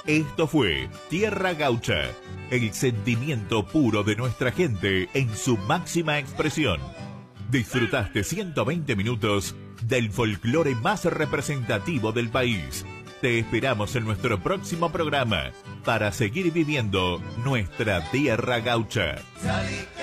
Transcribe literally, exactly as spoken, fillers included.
Esto fue Tierra Gaucha, el sentimiento puro de nuestra gente en su máxima expresión. Disfrutaste ciento veinte minutos del folclore más representativo del país. Te esperamos en nuestro próximo programa para seguir viviendo nuestra Tierra Gaucha.